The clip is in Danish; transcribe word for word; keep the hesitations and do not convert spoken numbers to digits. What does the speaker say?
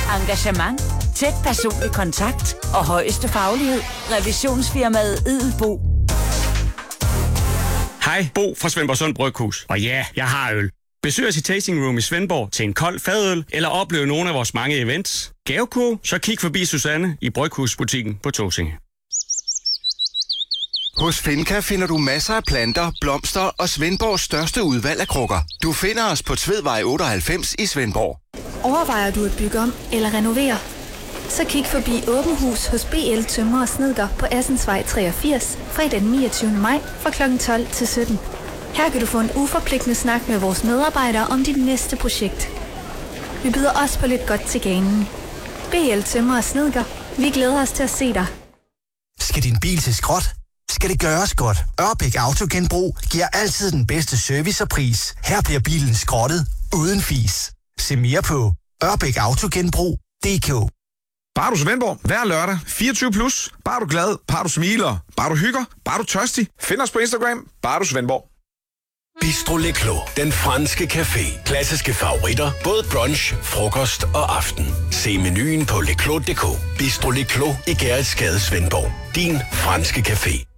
Engagement, tæt personlig kontakt og højeste faglighed. Revisionsfirmaet Edelbo. Hej, Bo fra Svendborg Sund Bryghus. Og ja, jeg har øl. Besøg os i Tasting Room i Svendborg til en kold fadøl, eller opleve nogle af vores mange events. Gavekurve, så kig forbi Susanne i Bryghusbutikken på Tåsinge. Hos Finca finder du masser af planter, blomster og Svendborgs største udvalg af krukker. Du finder os på Tvedvej otteoghalvfems i Svendborg. Overvejer du at bygge om eller renovere? Så kig forbi Åben Hus hos B L Tømrer og Snedker på Assensvej treogfirs, fredag den niogtyvende maj fra klokken tolv til sytten. Her kan du få en uforpligtende snak med vores medarbejdere om dit næste projekt. Vi byder også på lidt godt til ganen. B L Tømrer og Snedker. Vi glæder os til at se dig. Skal din bil til skrot? Skal det gøres godt? Ørbæk Autogenbrug giver altid den bedste service og pris. Her bliver bilen skrottet uden fis. Se mere på ørbæk autogenbrug punktum d k. Bare du Svendborg, hver lørdag, fireogtyve plus. Bare du glad, bare du smiler, bare du hygger, bare du tørstig. Find os på Instagram, bare du Svendborg. Bistro Le Clos, den franske café. Klassiske favoritter, både brunch, frokost og aften. Se menuen på leclos punktum d k. Bistro Le Clos i Gerritsgade, Svendborg. Din franske café.